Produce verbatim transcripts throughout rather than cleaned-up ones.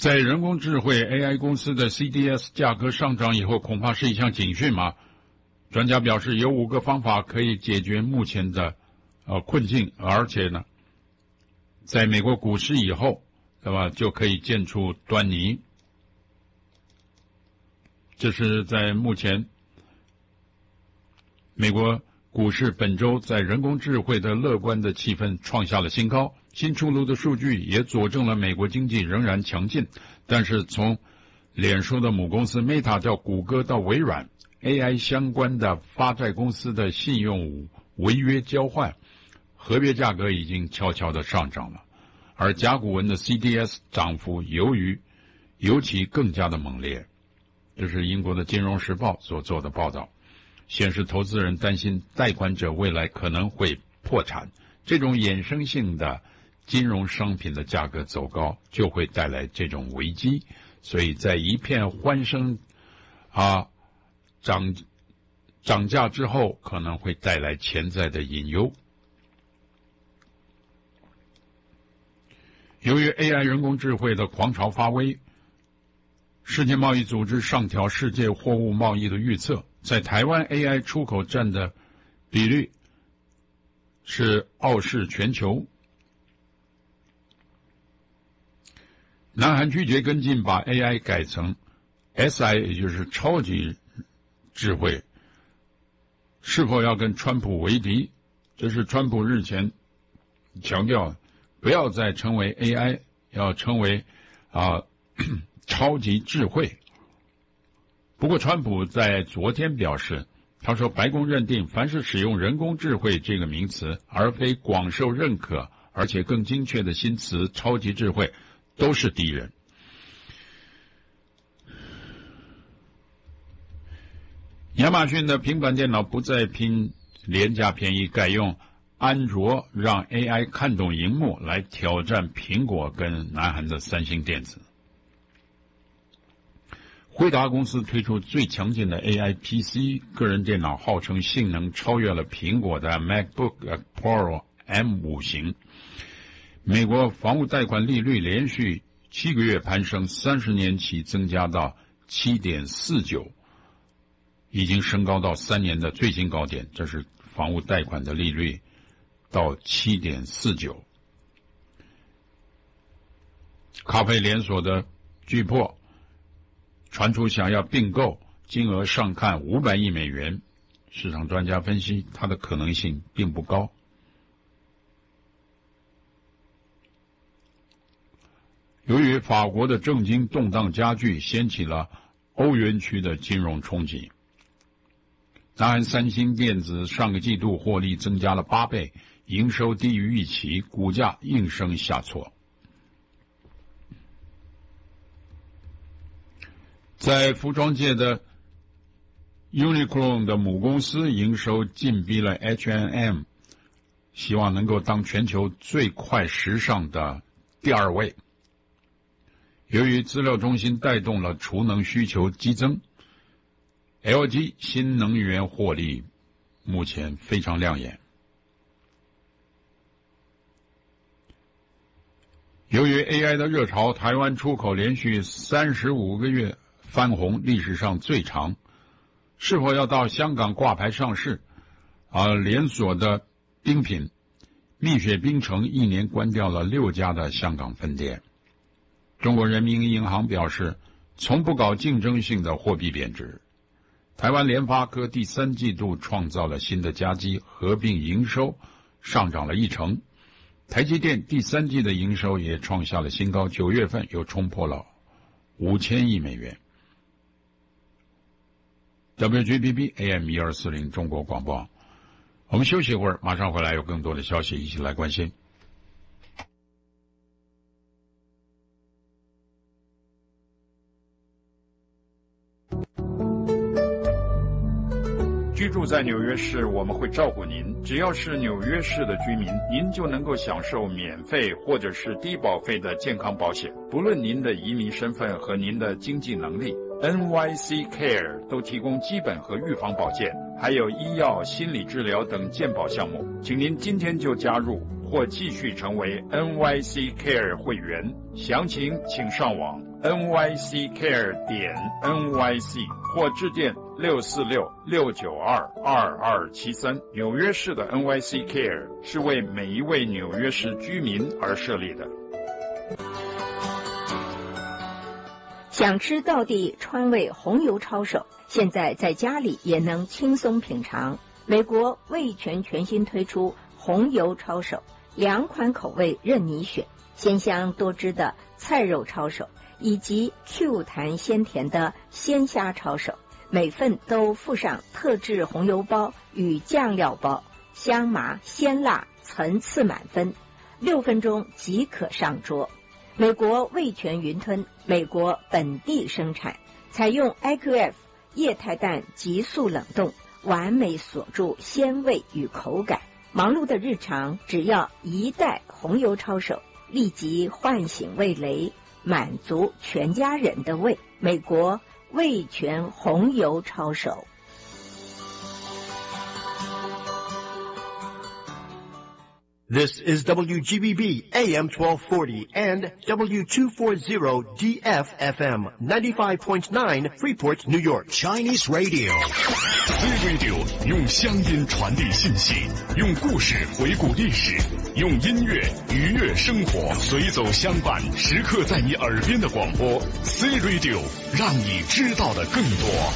在人工智慧 A I 公司的 C D S 价格上涨以后，恐怕是一项警讯嘛。专家表示，有五个方法可以解决目前的呃困境，而且呢，在美国股市以后，对吧，就可以见出端倪。这是在目前美国股市本周在人工智慧的乐观的气氛创下了新高。新出炉的数据也佐证了美国经济仍然强劲，但是从脸书的母公司 Meta 到谷歌到微软 A I 相关的发债公司的信用违约交换合约价格已经悄悄的上涨了，而甲骨文的 C D S 涨幅由于尤其更加的猛烈。这是英国的金融时报所做的报道，显示投资人担心贷款者未来可能会破产，这种衍生性的金融商品的价格走高就会带来这种危机，所以在一片欢声啊涨涨价之后，可能会带来潜在的隐忧。由于 A I 人工智慧的狂潮发威，世界贸易组织上调世界货物贸易的预测，在台湾 A I 出口占的比率是傲视全球。南韩拒绝跟进，把 A I 改成 S I， 也就是超级智慧，是否要跟川普为敌？这是川普日前强调，不要再称为 A I， 要称为啊超级智慧。不过，川普在昨天表示，他说白宫认定，凡是使用人工智慧这个名词，而非广受认可而且更精确的新词超级智慧，都是敌人。亚马逊的平板电脑不再拼廉价便宜，改用安卓让 A I 看懂荧幕来挑战苹果跟南韩的三星电子。辉达公司推出最强劲的 A I P C 个人电脑，号称性能超越了苹果的 MacBook Pro M 五 型。美国房屋贷款利率连续七个月攀升，三十年期增加到 七点四九， 已经升高到三年的最新高点。这是房屋贷款的利率到 七点四九。 咖啡连锁的巨破传出想要并购，金额上看五百亿美元，市场专家分析它的可能性并不高。由于法国的政经动荡加剧，掀起了欧元区的金融冲击。南韩三星电子上个季度获利增加了八倍，营收低于预期，股价应声下挫。在服装界的 Uniqlo 的母公司营收进逼了 H and M， 希望能够当全球最快时尚的第二位。由于资料中心带动了储能需求激增， L G 新能源获利目前非常亮眼。由于 A I 的热潮，台湾出口连续三十五个月翻红，历史上最长。是否要到香港挂牌上市？啊，连锁的冰品蜜雪冰城一年关掉了六家的香港分店。中国人民银行表示，从不搞竞争性的货币贬值。台湾联发科第三季度创造了新的佳绩，合并营收上涨了一成。台积电第三季的营收也创下了新高，九月份又冲破了五千亿美元。W G B B A M 一二四零中国广播，我们休息一会儿，马上回来有更多的消息一起来关心。居住在纽约市，我们会照顾您。只要是纽约市的居民，您就能够享受免费或者是低保费的健康保险。不论您的移民身份和您的经济能力， N Y C Care 都提供基本和预防保健。 还有医药、心理治疗等健保项目。请您今天就加入或继续成为 N Y C Care 会员，详情请上网 N Y C care 点 N Y C 或致电六四六六九二二二七三。纽约市的 N Y C Care 是为每一位纽约市居民而设立的。 想吃道地川味红油抄手，现在在家里也能轻松品尝。美国味全全新推出红油抄手，两款口味任你选，鲜香多汁的菜肉抄手，以及 Q 弹鲜甜的鲜虾抄手，每份都附上特制红油包与酱料包，香麻鲜辣，层次满分，六分钟即可上桌。美国味全云吞，美国本地生产，采用 I Q F 液态氮急速冷冻，完美锁住鲜味与口感。忙碌的日常，只要一袋红油抄手，立即唤醒味蕾，满足全家人的胃。美国味全红油抄手。 This is W G B B A M twelve forty and W two forty D F F M ninety-five point nine Freeport, New York. Chinese Radio. C Radio 用乡音传递信息，用故事回顾历史，用音乐愉悦生活，随走相伴，时刻在你耳边的广播。C Radio 让你知道的更多。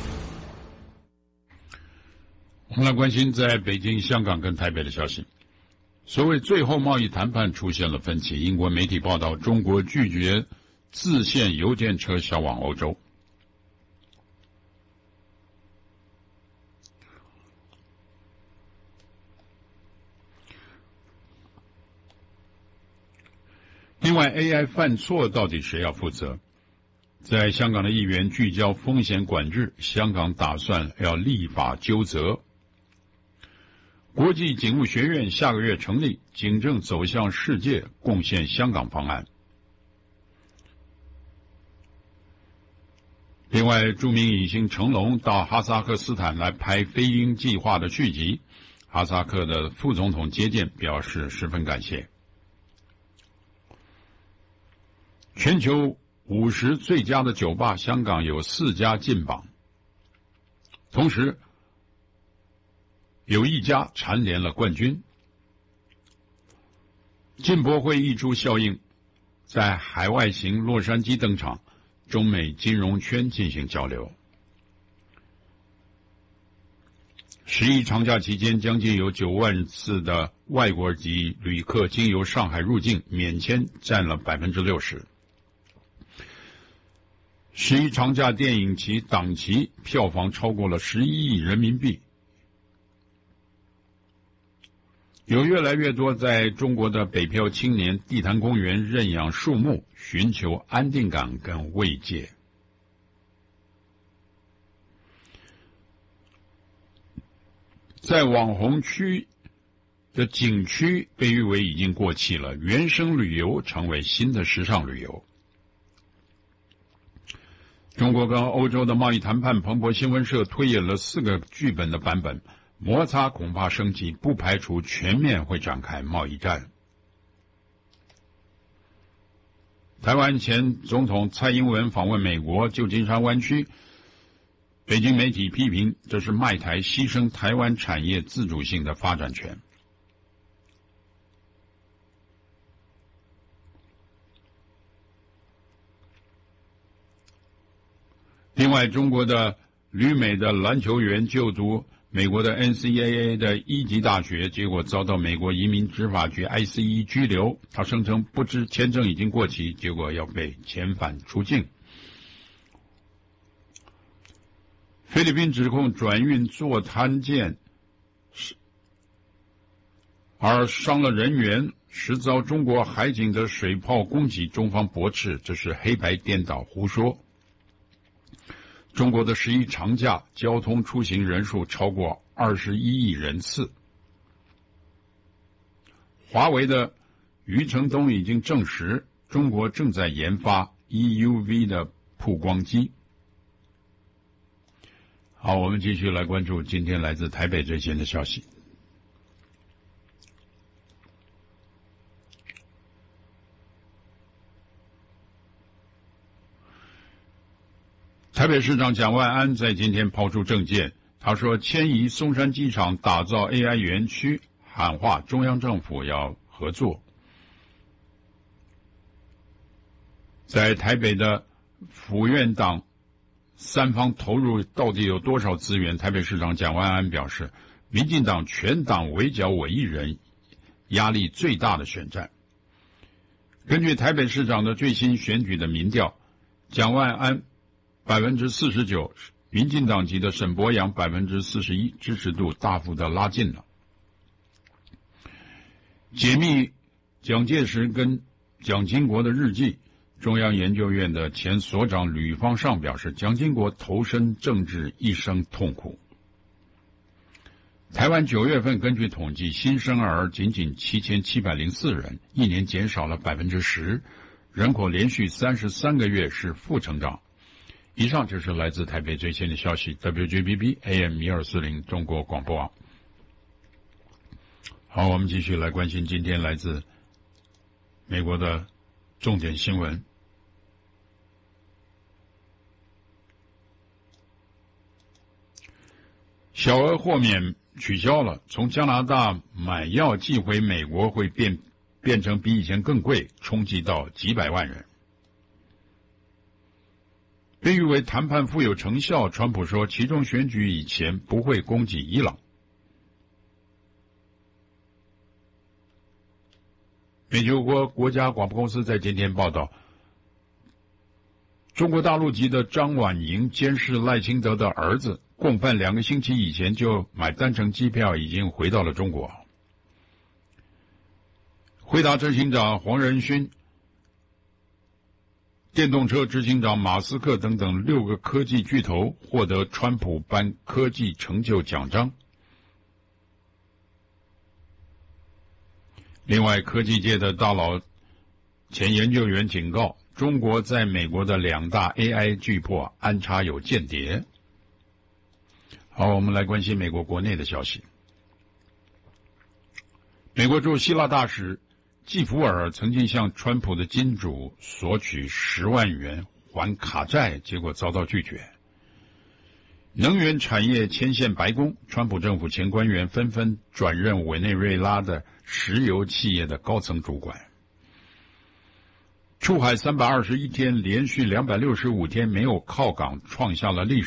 我们来关心在北京、香港跟台北的消息。所谓最后贸易谈判出现了分歧，英国媒体报道，中国拒绝自限邮件车销往欧洲。另外 A I 犯错到底谁要负责？在香港的议员聚焦风险管制，香港打算要立法纠责。国际警务学院下个月成立，警政走向世界，贡献香港方案。另外，著名影星成龙到哈萨克斯坦来拍《飞鹰计划》的续集，哈萨克的副总统接见，表示十分感谢。全球五十最佳的酒吧，香港有四家进榜，同时有一家蝉联了冠军。进博会溢出效应，在海外行洛杉矶登场，中美金融圈进行交流。十一长假期间，将近有九万次的外国籍旅客经由上海入境，免签占了百分之六十。十一长假电影期档期票房超过了十一亿人民币。有越来越多在中国的北漂青年地坛公园认养树木，寻求安定感跟慰藉。在网红区的景区被誉为已经过气了，原生旅游成为新的时尚旅游。中国跟欧洲的贸易谈判，彭博新闻社推演了四个剧本的版本，摩擦恐怕升级，不排除全面会展开贸易战。台湾前总统蔡英文访问美国旧金山湾区，北京媒体批评这是卖台，牺牲台湾产业自主性的发展权。另外，中国的旅美的篮球员就读美国的 N C A A 的一级大学，结果遭到美国移民执法局 I C E 拘留。他声称不知签证已经过期，结果要被遣返出境。菲律宾指控转运坐滩舰而伤了人员，实遭中国海警的水炮攻击，中方驳斥这是黑白颠倒胡说。中国的十一长假交通出行人数超过二十一亿人次。华为的余承东已经证实，中国正在研发 E U V 的曝光机。 好，我们继续来关注今天来自台北最新的消息。台北市长蒋万安在今天抛出政见，他说迁移松山机场打造 A I 园区，喊话中央政府要合作。在台北的府院党三方投入到底有多少资源？台北市长蒋万安表示，民进党全党围剿我一人，压力最大的选战。根据台北市长的最新选举的民调，蒋万安百分之四十九，民进党籍的沈伯洋百分之四十一，支持度大幅的拉近了。解密蒋介石跟蒋经国的日记，中央研究院的前所长吕方上表示，蒋经国投身政治一生痛苦。台湾九月份根据统计，新生儿仅仅七千七百零四人，一年减少了百分之十，人口连续三十三个月是负成长。以上就是来自台北最新的消息 ，W G B B A M 一二四零中国广播网。好，我们继续来关心今天来自美国的重点新闻。小额豁免取消了，从加拿大买药寄回美国会变变成比以前更贵，冲击到几百万人。被誉为谈判富有成效，川普说其中选举以前不会攻击伊朗。美国国家广播公司在今天报道，中国大陆籍的张婉莹监视赖清德的儿子，共犯两个星期以前就买单程机票，已经回到了中国。辉达执行长黄仁勋、电动车执行长马斯克等等六个科技巨头获得川普颁科技成就奖章。另外，科技界的大佬、前研究员警告，中国在美国的两大 A I 巨擘安插有间谍。好，我们来关心美国国内的消息。美国驻希腊大使季福尔曾经向川普的金主索取十万元还卡债，结果遭到拒绝。能源产业牵线白宫，川普政府前官员纷纷转任委内瑞拉的石油企业的高层主管。出海三百二十一天，连续两百六十五天没有靠港，创下了历史